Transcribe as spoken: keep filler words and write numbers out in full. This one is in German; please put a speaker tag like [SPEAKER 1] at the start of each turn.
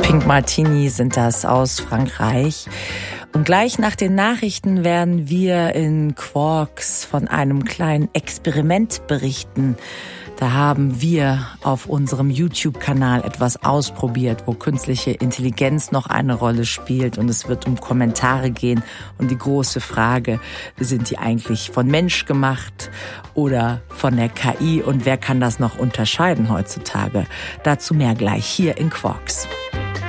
[SPEAKER 1] Pink Martini sind das aus Frankreich. Und gleich nach den Nachrichten werden wir in Quarks von einem kleinen Experiment berichten. Da haben wir auf unserem YouTube-Kanal etwas ausprobiert, wo künstliche Intelligenz noch eine Rolle spielt. Und es wird um Kommentare gehen. Und die große Frage, sind die eigentlich von Mensch gemacht oder von der K I? Und wer kann das noch unterscheiden heutzutage? Dazu mehr gleich hier in Quarks.